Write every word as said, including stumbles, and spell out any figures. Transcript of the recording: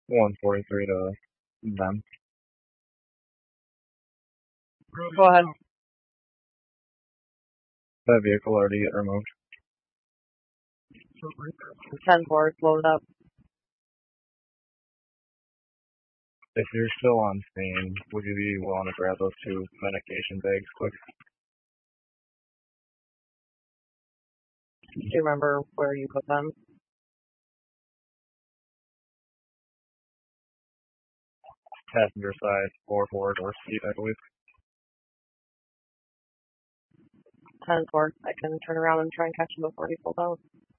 one forty-three to them. Go ahead. That vehicle already get removed. ten four, load up. If you're still on scene, would you be willing to grab those two medication bags quick? Do you remember where you put them? Passenger side, four forward or seat, I believe. ten four, I can turn around and try and catch him before he pulls out.